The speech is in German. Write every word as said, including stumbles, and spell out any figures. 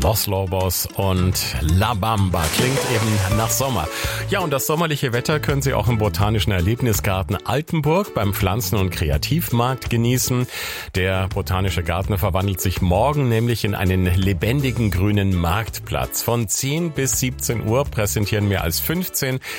Los Lobos und La Bamba. Klingt eben nach Sommer. Ja, und das sommerliche Wetter können Sie auch im Botanischen Erlebnisgarten Altenburg beim Pflanzen- und Kreativmarkt genießen. Der Botanische Garten verwandelt sich morgen nämlich in einen lebendigen grünen Marktplatz. Von zehn bis siebzehn Uhr präsentieren mehr als fünfzehn